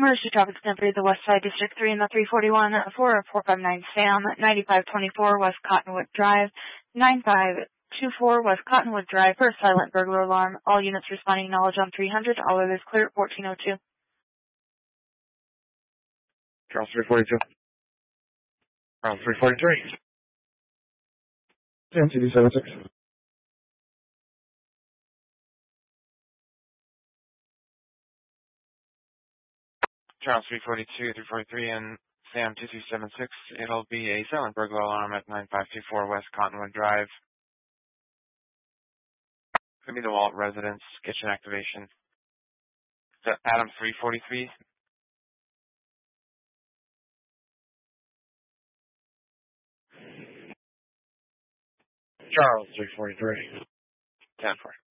Emergency traffic center, the West Side District 3 in the 341 4459 Sam, 9524 West Cottonwood Drive, 9524 West Cottonwood Drive for a silent burglar alarm. All units responding knowledge on 300, all others clear at 1402. Charles 342. Charles 343. Sam CD76. Charles 342, 343, and Sam 2276. It'll be a silent burglar alarm at 9524 West Cottonwood Drive. Could be the Walt residence, kitchen activation. Adam 343. Charles 343. 10-4.